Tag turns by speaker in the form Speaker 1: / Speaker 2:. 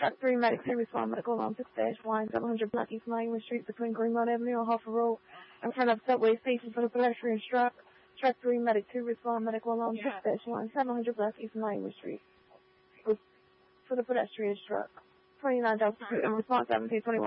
Speaker 1: Truck 3, Medic 2, respond medical alarm 6-1, 700 Block East Miami Street between Greenmount Avenue and Hoffa Road in front of Subway Station for the pedestrian struck. Truck 3, Medic 2, respond medical alarm 6-1, 700 Block East Miami Street for the pedestrian struck. 29 Delta Street and response 1721.